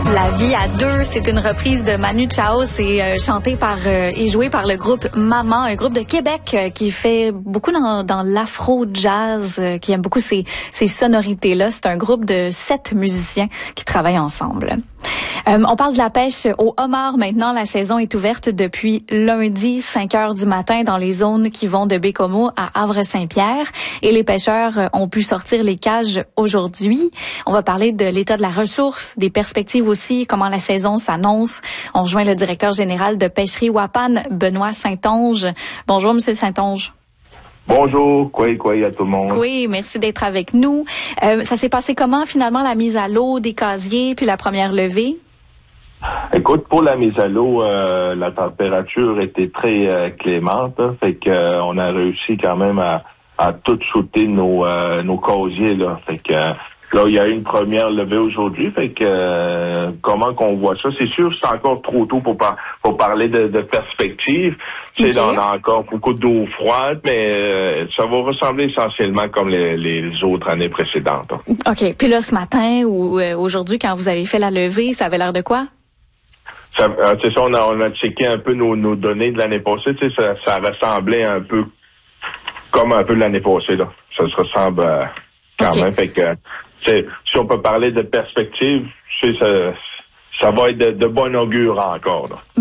La vie à deux, c'est une reprise de Manu Chao. C'est chanté et joué par le groupe Maman, un groupe de Québec qui fait beaucoup dans l'afro-jazz, qui aime beaucoup ces sonorités-là. C'est un groupe de 7 musiciens qui travaillent ensemble. On parle de la pêche au homard maintenant. La saison est ouverte depuis lundi, 5 heures du matin, dans les zones qui vont de Bécomo à Havre-Saint-Pierre. Et les pêcheurs ont pu sortir les cages aujourd'hui. On va parler de l'état de la ressource, des perspectives aussi, comment la saison s'annonce. On rejoint le directeur général de Pêcherie Wapan, Benoît Saint-Onge. Bonjour, Monsieur Saint-Onge. Bonjour, quoi à tout le monde. Oui, merci d'être avec nous. Ça s'est passé comment finalement la mise à l'eau des casiers puis la première levée? Écoute, pour la mise à l'eau, la température était très clémente, fait que on a réussi quand même à tout shooter nos casiers là. Fait que là, il y a eu une première levée aujourd'hui, fait que comment qu'on voit ça? C'est sûr, c'est encore trop tôt pour parler de perspective. Okay. Là, on a encore beaucoup d'eau froide, mais ça va ressembler essentiellement comme les autres années précédentes. OK. Puis là, ce matin ou aujourd'hui, quand vous avez fait la levée, ça avait l'air de quoi? C'est ça, on a checké un peu nos données de l'année passée. Tu sais, ça ressemblait un peu comme un peu l'année passée, là. Ça se ressemble quand même. Fait que si on peut parler de perspective, ça va être de bon augure encore, là.